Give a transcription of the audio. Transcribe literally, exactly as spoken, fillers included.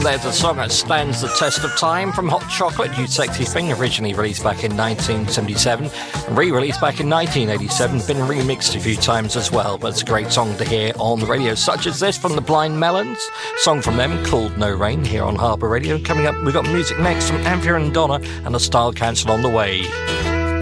there's a song that stands the test of time from Hot Chocolate, You Sexy Thing, originally released back in nineteen seventy-seven, and re-released back in nineteen eighty-seven, been remixed a few times as well, but it's a great song to hear on the radio, such as this from the Blind Melons, song from them called No Rain, here on Harbour Radio. Coming up, we've got music next from Anthea and Donna and a Style Council on the way.